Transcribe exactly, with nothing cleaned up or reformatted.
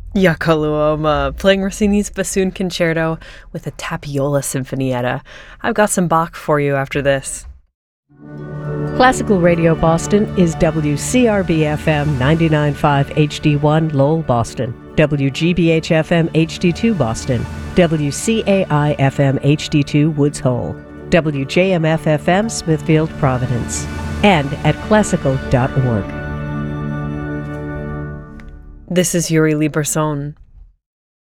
Yakaluoma, playing Rossini's Bassoon Concerto with a Tapiola Sinfonietta. I've got some Bach for you after this. Classical Radio Boston is W C R B F M ninety-nine point five H D one Lowell, Boston, W G B H F M H D two Boston, W C A I F M H D two Woods Hole, W J M F F M Smithfield, Providence, and at classical dot org. This is Yuri Lieberson.